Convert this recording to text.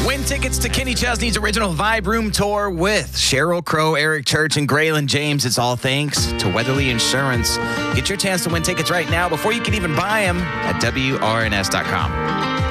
Win tickets to Kenny Chesney's original Vibe Room Tour with Sheryl Crow, Eric Church, and Graylin James. It's all thanks to Weatherly Insurance. Get your chance to win tickets right now before you can even buy them at WRNS.com.